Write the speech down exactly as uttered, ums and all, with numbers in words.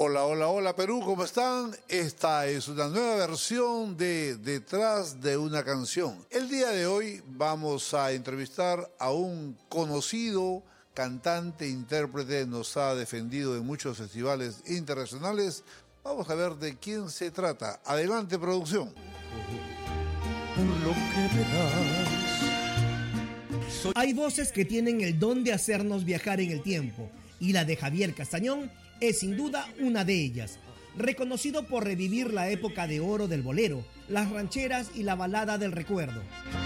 Hola, hola, hola Perú, ¿cómo están? Esta es una nueva versión de Detrás de una canción. El día de hoy vamos a entrevistar a un conocido cantante, intérprete, nos ha defendido en muchos festivales internacionales. Vamos a ver de quién se trata. Adelante, producción. Por lo que me das. Soy... Hay voces que tienen el don de hacernos viajar en el tiempo, y la de Javier Castañón es sin duda una de ellas. Reconocido por revivir la época de oro del bolero, las rancheras y la balada del recuerdo.